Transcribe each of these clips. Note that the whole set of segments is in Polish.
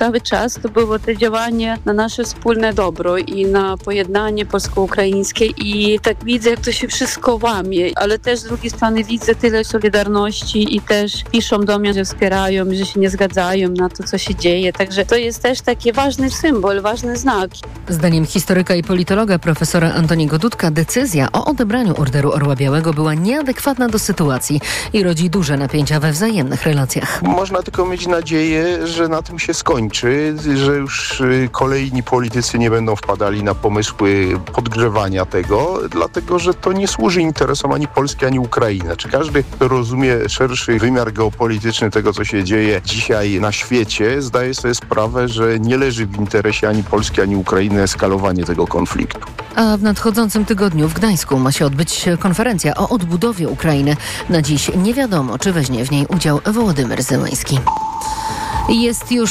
cały czas to było to działanie na nasze wspólne dobro i na pojednanie polsko-ukraińskie i tak widzę, jak to się wszystko łamie, ale też z drugiej strony widzę tyle solidarności i też piszą do mnie, że wspierają, że się nie zgadzają na to, co się dzieje, także to jest też taki ważny symbol, ważny znak. Zdaniem historyka i politologa profesora Antoniego Dudka decyzja o odebraniu Orderu Orła Białego była nieadekwatna do sytuacji i rodzi duże napięcia we wzajemnych relacjach. Można tylko mieć nadzieję, że na tym się skończy, że już kolejni politycy nie będą wpadali na pomysły podgrzewania tego, dlatego że to nie służy interesom ani Polski, ani Ukrainy. Czy każdy, kto rozumie szerszy wymiar geopolityczny tego, co się dzieje dzisiaj na świecie, zdaje sobie sprawę, że nie leży w interesie ani Polski, ani Ukrainy eskalowanie tego konfliktu. A w nadchodzącym tygodniu w Gdańsku ma się odbyć konferencja o odbudowie Ukrainy. Na dziś nie wiadomo, czy weźmie w niej udział Wołodymyr Zełenski. Jest już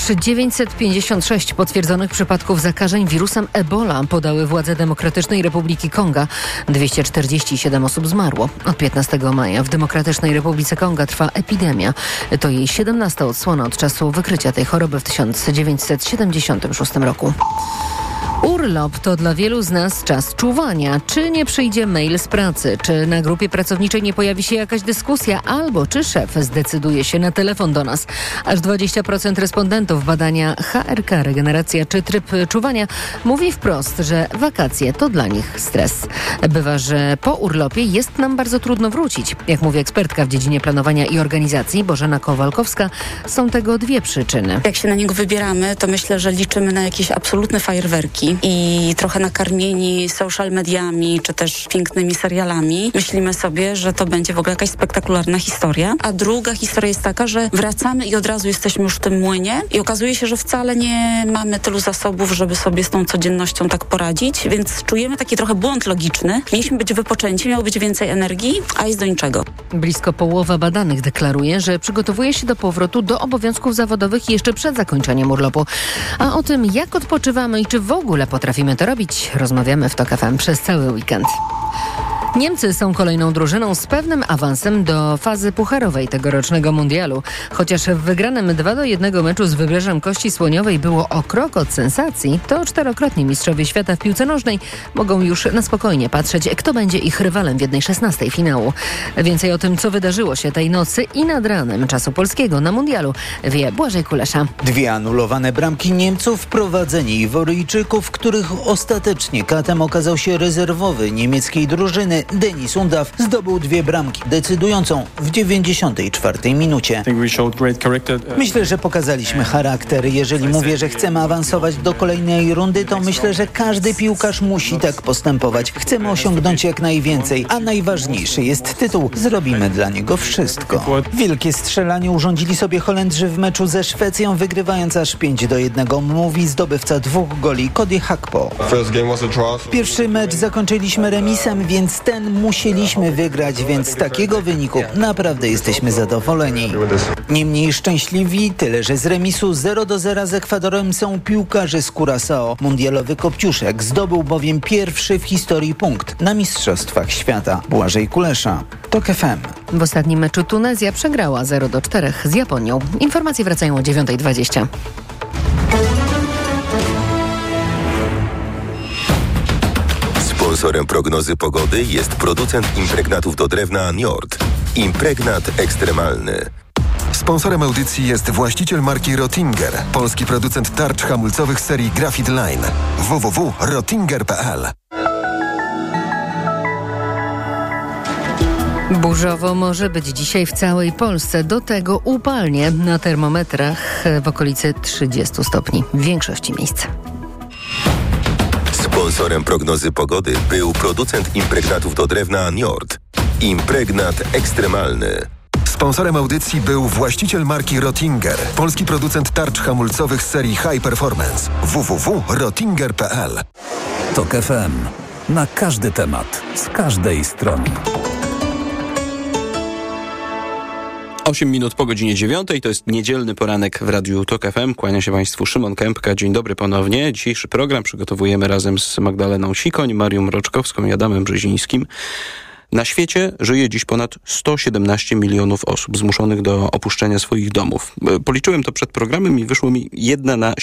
956 potwierdzonych przypadków zakażeń wirusem Ebola, podały władze Demokratycznej Republiki Konga. 247 osób zmarło. Od 15 maja w Demokratycznej Republice Konga trwa epidemia. To jej 17. odsłona od czasu wykrycia tej choroby w 1976 roku. Urlop to dla wielu z nas czas czuwania. Czy nie przyjdzie mail z pracy, czy na grupie pracowniczej nie pojawi się jakaś dyskusja, albo czy szef zdecyduje się na telefon do nas. Aż 20% respondentów badania HRK Regeneracja czy tryb czuwania mówi wprost, że wakacje to dla nich stres. Bywa, że po urlopie jest nam bardzo trudno wrócić. Jak mówi ekspertka w dziedzinie planowania i organizacji Bożena Kowalkowska, są tego dwie przyczyny. Jak się na niego wybieramy, to myślę, że liczymy na jakieś absolutne fajerwerki i trochę nakarmieni social mediami, czy też pięknymi serialami, myślimy sobie, że to będzie w ogóle jakaś spektakularna historia. A druga historia jest taka, że wracamy i od razu jesteśmy już w tym młynie i okazuje się, że wcale nie mamy tylu zasobów, żeby sobie z tą codziennością tak poradzić, więc czujemy taki trochę błąd logiczny. Mieliśmy być wypoczęci, miało być więcej energii, a jest do niczego. Blisko połowa badanych deklaruje, że przygotowuje się do powrotu do obowiązków zawodowych jeszcze przed zakończeniem urlopu. A o tym, jak odpoczywamy i czy w ogóle potrafimy to robić, rozmawiamy w TOK FM przez cały weekend. Niemcy są kolejną drużyną z pewnym awansem do fazy pucharowej tegorocznego mundialu. Chociaż w wygranym 2-1 meczu z Wybrzeżem Kości Słoniowej było o krok od sensacji, to czterokrotni mistrzowie świata w piłce nożnej mogą już na spokojnie patrzeć, kto będzie ich rywalem w 1/16 finału. Więcej o tym, co wydarzyło się tej nocy i nad ranem czasu polskiego na mundialu, wie Błażej Kulesza. 2 anulowane bramki Niemców, prowadzenie Iworyjczyków, których ostatecznie katem okazał się rezerwowy niemieckiej drużyny. Denis Undaw zdobył 2 bramki, decydującą w 94 minucie. Myślę, że pokazaliśmy charakter. Jeżeli mówię, że chcemy awansować do kolejnej rundy, to myślę, że każdy piłkarz musi tak postępować. Chcemy osiągnąć jak najwięcej, a najważniejszy jest tytuł. Zrobimy dla niego wszystko. Wielkie strzelanie urządzili sobie Holendrzy w meczu ze Szwecją, wygrywając aż 5-1, mówi zdobywca 2 goli Cody Gakpo. Pierwszy mecz zakończyliśmy remisem, więc ten musieliśmy wygrać, więc z takiego wyniku naprawdę jesteśmy zadowoleni. Niemniej szczęśliwi, tyle że z remisu 0-0 z Ekwadorem są piłkarze z Curaçao. Mundialowy Kopciuszek zdobył bowiem pierwszy w historii punkt na Mistrzostwach Świata. Błażej Kulesza, TOK FM. W ostatnim meczu Tunezja przegrała 0-4 z Japonią. Informacje wracają o 9:20. Sponsorem prognozy pogody jest producent impregnatów do drewna Njord. Impregnat ekstremalny. Sponsorem audycji jest właściciel marki Rottinger, polski producent tarcz hamulcowych serii Graphite Line. www.rottinger.pl. Burzowo może być dzisiaj w całej Polsce. Do tego upalnie na termometrach w okolicy 30 stopni w większości miejsc. Sponsorem prognozy pogody był producent impregnatów do drewna Njord. Impregnat ekstremalny. Sponsorem audycji był właściciel marki Rottinger, polski producent tarcz hamulcowych serii High Performance. www.rottinger.pl. TOK FM. Na każdy temat, z każdej strony. 8 minut po godzinie 9. To jest niedzielny poranek w Radiu TOK FM. Kłania się Państwu Szymon Kępka. Dzień dobry ponownie. Dzisiejszy program przygotowujemy razem z Magdaleną Sikoń, Marią Mroczkowską i Adamem Brzezińskim. Na świecie żyje dziś ponad 117 milionów osób zmuszonych do opuszczenia swoich domów. Policzyłem to przed programem i wyszło mi 1 na